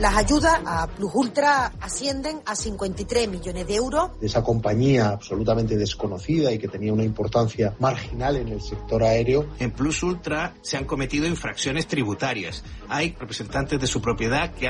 Las ayudas a Plus Ultra ascienden a 53 millones de euros. Esa compañía absolutamente desconocida y que tenía una importancia marginal en el sector aéreo. En Plus Ultra se han cometido infracciones tributarias. Hay representantes de su propiedad que